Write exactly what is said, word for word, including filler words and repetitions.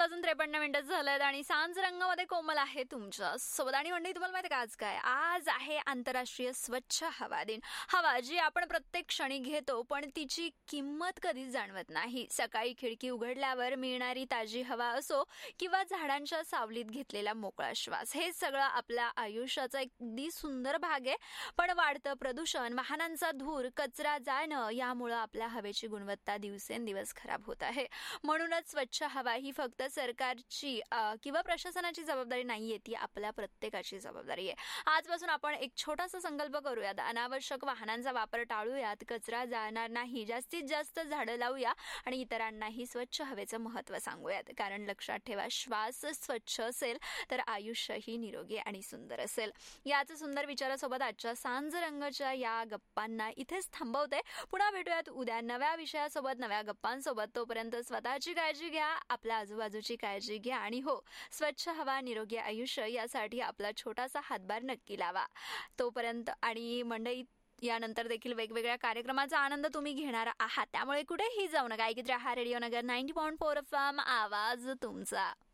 वाजून त्रेपन्न मिनिटं झालेत आणि सांज रंगामध्ये कोमल आहे तुमच्या सोबत. आणि मंडळी, तुम्हाला माहिती का आज काय? आज आहे आंतरराष्ट्रीय स्वच्छ हवा दिन. हवा जी आपण प्रत्येक क्षणी घेतो पण तिची किंमत कधीच जाणवत नाही. सकाळी खिडकी उघडल्यावर मिळणारी ताजी हवा असो किंवा झाडांच्या सावलीत घेतलेला मोकळा श्वास, हे सगळं आपल्या आयुष्याचा एक अगदी सुंदर भाग आहे. पण वाढतं प्रदूषण, वाहनांचा धूर, कचरा जाळणं यामुळे आपल्या हवेची गुणवत्ता दिवसेंदिवस खराब होत आहे. म्हणूनच स्वच्छ हवा ही फक्त सरकारची किंवा प्रशासनाची जबाबदारी नाहीये, ती आपल्या प्रत्येकाची जबाबदारी आहे. आजपासून आपण एक छोटासा संकल्प करूयात. अनावश्यक वाहनांचा वापर टाळूयात, कचरा जाळणार नाही, जास्तीत जास्त झाडं लावूया आणि इतरांनाही स्वच्छ हवेचं महत्त्व सांगूयात. कारण लक्षात ठेवा, श्वास स्वच्छ असेल तर आयुष्यही निरोगी आणि सुंदर असेल. याच सुंदर विचारासोबत आजच्या सांज रंगाच्या या गप्पांना इथेच थांबवते. पुन्हा भेटूयात उद्या नव्या विषयासोबत, नव्या गप्पांसोबत. तोपर्यंत स्वतःची काळजी घ्या, आपल्या आजूबाजूची काळजी घ्या आणि हो, स्वच्छ हवा निरोगी आयुष्य यासाठी आपला छोटासा हातभार नक्की लावा. तोपर्यंत आणि मंडळी, यानंतर देखील वेगवेगळ्या कार्यक्रमाचा आनंद तुम्ही घेणार आहात, त्यामुळे कुठेही जाऊ नका. ऐकत राहा रेडिओ नगर ninety point four F M, आवाज तुमचा.